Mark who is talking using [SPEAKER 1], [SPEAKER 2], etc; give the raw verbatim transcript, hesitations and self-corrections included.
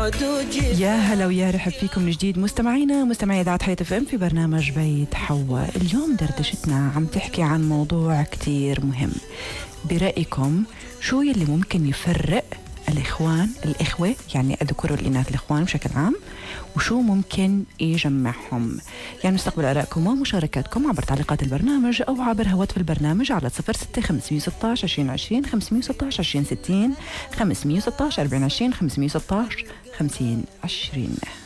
[SPEAKER 1] يا هلا ويا رحب فيكم من جديد مستمعينا مستمعي إذاعة حياة اف ام في برنامج بيت حواء. اليوم دردشتنا عم تحكي عن موضوع كتير مهم. برأيكم شو يلي ممكن يفرق الإخوان الإخوة يعني الذكور والإناث الإخوان بشكل عام، وشو ممكن يجمعهم؟ يعني نستقبل آرائكم ومشاركاتكم عبر تعليقات البرنامج أو عبر هواتف البرنامج على صفر ستة خمسمية وستة عشر عشرين عشرين خمسمية وستة عشر عشرين ستين خمسمية وستة عشر أربعين عشرين خمسمية وستة عشر خمسين عشرين.